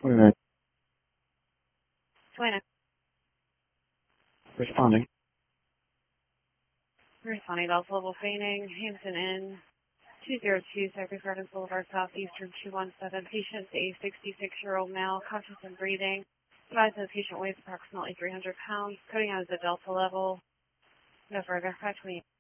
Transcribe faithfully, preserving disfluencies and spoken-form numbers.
twenty-nine. twenty-nine. Responding. Responding to Alpha Level Fainting, Hampton Inn, two oh two Cypress Gardens Boulevard, Southeastern two one seven. Patient, a sixty-six-year-old male, conscious and breathing. Advised that the patient weighs approximately three hundred pounds. Coding out as a Delta level. No further. five twenty.